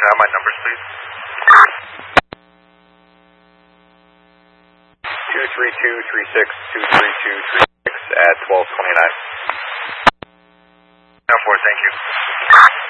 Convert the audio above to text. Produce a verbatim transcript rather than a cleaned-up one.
have my numbers, please? two three two three six, two three two three six at twelve twenty-nine. ten four, thank you.